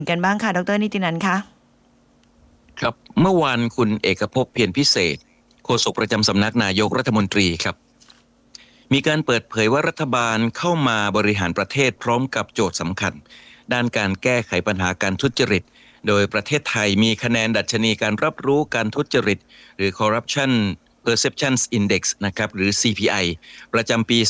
กันบ้างค่ะดรนิตินันท์คะครับเมื่อวานคุณเอกภพเพียรพิเศษโฆษกประจำสำนักนายกรัฐมนตรีครับมีการเปิดเผยว่ารัฐบาลเข้ามาบริหารประเทศพร้อมกับโจทย์สำคัญด้านการแก้ไขปัญหาการทุจริตโดยประเทศไทยมีคะแนนดัชนีการรับรู้การทุจริตหรือ Corruption Perceptions Index นะครับหรือ CPI ประจำปี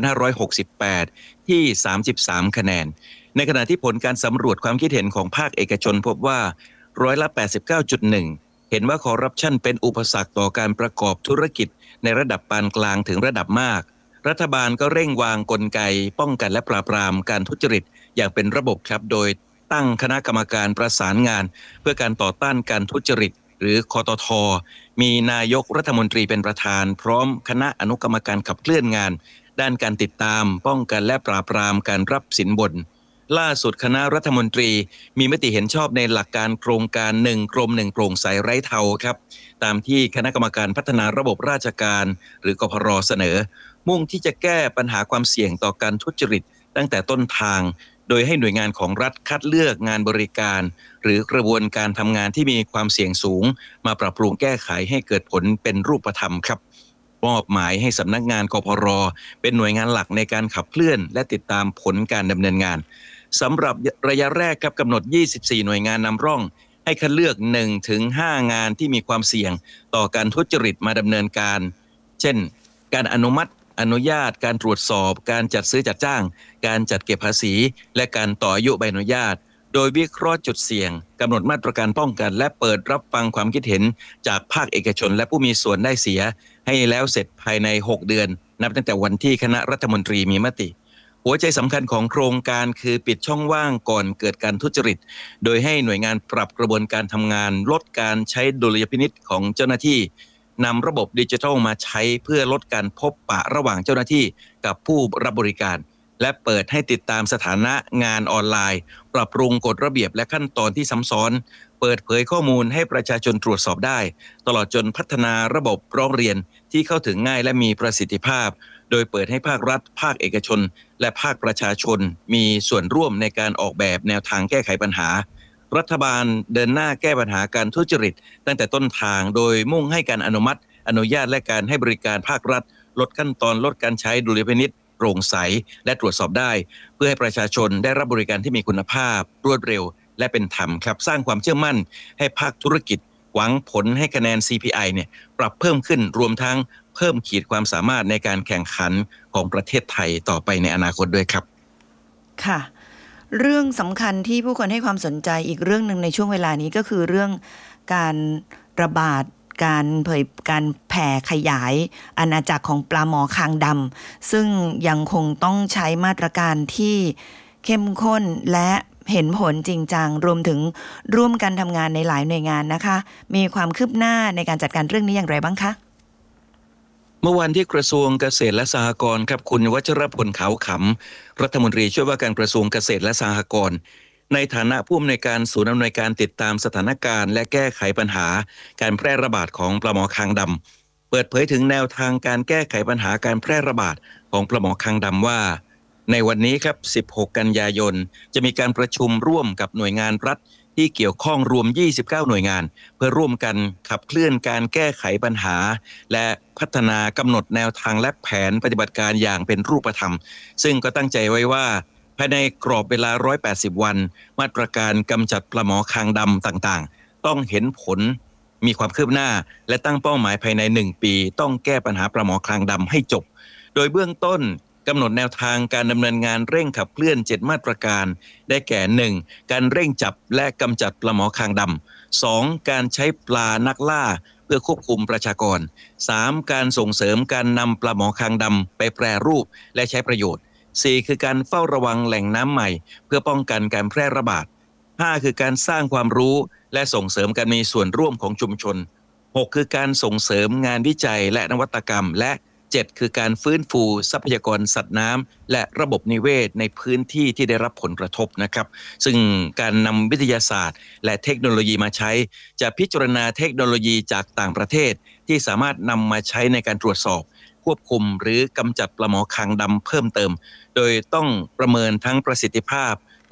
2568 ที่ 33 คะแนนในขณะที่ผลการสำรวจความคิดเห็นของภาคเอกชนพบว่าร้อยละ 89.1 เห็นว่าคอร์รัปชันเป็นอุปสรรคต่อการประกอบธุรกิจในระดับปานกลางถึงระดับมากรัฐบาลก็เร่งวางกลไกป้องกันและปราบปรามการทุจริตอย่างเป็นระบบครับโดยตั้งคณะกรรมการประสานงานเพื่อการต่อต้านการทุจริตหรือคตท.มีนายกรัฐมนตรีเป็นประธานพร้อมคณะอนุกรรมการขับเคลื่อนงานด้านการติดตามป้องกันและปราบปรามการรับสินบนล่าสุดคณะรัฐมนตรีมีมติเห็นชอบในหลักการโครงการ1กรม1โปร่งใสไร้เทาครับตามที่คณะกรรมการพัฒนาระบบราชการหรือกพร.เสนอมุ่งที่จะแก้ปัญหาความเสี่ยงต่อการทุจริตตั้งแต่ต้นทางโดยให้หน่วยงานของรัฐคัดเลือกงานบริการหรือกระบวนการทำงานที่มีความเสี่ยงสูงมาปรับปรุงแก้ไขให้เกิดผลเป็นรูปธรรมครับมอบหมายให้สำนักงานกพร.เป็นหน่วยงานหลักในการขับเคลื่อนและติดตามผลการดำเนินงานสำหรับระยะแรกครับกำหนด24หน่วยงานนำร่องให้คัดเลือก1ถึง5งานที่มีความเสี่ยงต่อการทุจริตมาดำเนินการเช่นการอนุมัติอนุญาตการตรวจสอบการจัดซื้อจัดจ้างการจัดเก็บภาษีและการต่ออายุใบอนุญาตโดยวิเคราะห์จุดเสี่ยงกำหนดมาตรการป้องกันและเปิดรับฟังความคิดเห็นจากภาคเอกชนและผู้มีส่วนได้เสียให้แล้วเสร็จภายใน6เดือนนับตั้งแต่วันที่คณะรัฐมนตรีมีมติหัวใจสำคัญของโครงการคือปิดช่องว่างก่อนเกิดการทุจริตโดยให้หน่วยงานปรับกระบวนการทำงานลดการใช้ดุลยพินิจของเจ้าหน้าที่นำระบบดิจิทัลมาใช้เพื่อลดการพบปะระหว่างเจ้าหน้าที่กับผู้รับบริการและเปิดให้ติดตามสถานะงานออนไลน์ปรับปรุงกฎระเบียบและขั้นตอนที่ซ้ำซ้อนเปิดเผยข้อมูลให้ประชาชนตรวจสอบได้ตลอดจนพัฒนาระบบร้องเรียนที่เข้าถึงง่ายและมีประสิทธิภาพโดยเปิดให้ภาครัฐภาคเอกชนและภาคประชาชนมีส่วนร่วมในการออกแบบแนวทางแก้ไขปัญหารัฐบาลเดินหน้าแก้ปัญหาการทุจริตตั้งแต่ต้นทางโดยมุ่งให้การอนุมัติอนุญาตและการให้บริการภาครัฐลดขั้นตอนลดการใช้ดุลยพินิจโปร่งใสและตรวจสอบได้เพื่อให้ประชาชนได้รับบริการที่มีคุณภาพรวดเร็วและเป็นธรรมครับสร้างความเชื่อมั่นให้ภาคธุรกิจหวังผลให้คะแนน CPI เนี่ยปรับเพิ่มขึ้นรวมทั้งเพิ่มขีดความสามารถในการแข่งขันของประเทศไทยต่อไปในอนาคตด้วยครับค่ะเรื่องสำคัญที่ผู้คนให้ความสนใจอีกเรื่องหนึ่งในช่วงเวลานี้ก็คือเรื่องการระบาดการแผ่ขยายอาณาจักรของปลาหมอคางดำซึ่งยังคงต้องใช้มาตรการที่เข้มข้นและเห็นผลจริงจังรวมถึงร่วมกันทำงานในหลายหน่วยงานนะคะมีความคืบหน้าในการจัดการเรื่องนี้อย่างไรบ้างคะเมื่อวันที่กระทรวงเกษตรและสหกรณ์ครับคุณวชรพลขาวขำรัฐมนตรีช่วยว่าการกระทรวงเกษตรและสหกรณ์ในฐานะผู้อำนวยการศูนย์อำนวยการติดตามสถานการณ์และแก้ไขปัญหาการแพร่ระบาดของปลาหมอคางดำเปิดเผยถึงแนวทางการแก้ไขปัญหาการแพร่ระบาดของปลาหมอคางดำว่าในวันนี้ครับ16กันยายนจะมีการประชุมร่วมกับหน่วยงานรัฐที่เกี่ยวข้องรวม29หน่วยงานเพื่อร่วมกันขับเคลื่อนการแก้ไขปัญหาและพัฒนากำหนดแนวทางและแผนปฏิบัติการอย่างเป็นรูปธรรมซึ่งก็ตั้งใจไว้ว่าภายในกรอบเวลา180วันมาตรการกำจัดปลาหมอคางดำต่างๆต้องเห็นผลมีความคืบหน้าและตั้งเป้าหมายภายใน1ปีต้องแก้ปัญหาปลาหมอคางดำให้จบโดยเบื้องต้นกำหนดแนวทางการดำเนินงานเร่งขับเคลื่อน7มาตรการได้แก่ 1. การเร่งจับและกำจัดปลาหมอคางดำ 2. การใช้ปลานักล่าเพื่อควบคุมประชากร 3. การส่งเสริมการนำปลาหมอคางดำไปแปรรูปและใช้ประโยชน์ 4. คือการเฝ้าระวังแหล่งน้ำใหม่เพื่อป้องกันการแพร่ระบาด 5. คือการสร้างความรู้และส่งเสริมการมีส่วนร่วมของชุมชน 6. คือการส่งเสริมงานวิจัยและนวัตกรรมและ7คือการฟื้นฟูทรัพยากรสัตว์น้ำและระบบนิเวศในพื้นที่ที่ได้รับผลกระทบนะครับซึ่งการนำวิทยาศาสตร์และเทคโนโลยีมาใช้จะพิจารณาเทคโนโลยีจากต่างประเทศที่สามารถนำมาใช้ในการตรวจสอบควบคุมหรือกำจัดปลาหมอคางดำเพิ่มเติมโดยต้องประเมินทั้งประสิทธิภาพ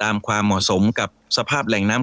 ตามความเหมาะสมกับสภาพแหล่งน้ำ